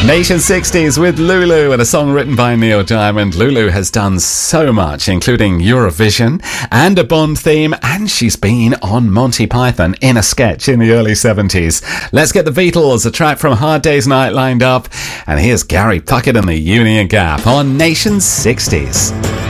Nation 60s with Lulu and a song written by Neil Diamond. Lulu has done so much, including Eurovision and a Bond theme, and she's been on Monty Python in a sketch in the early 70s. Let's get the Beatles, a track from Hard Day's Night lined up, and here's Gary Puckett and the Union Gap on Nation 60s.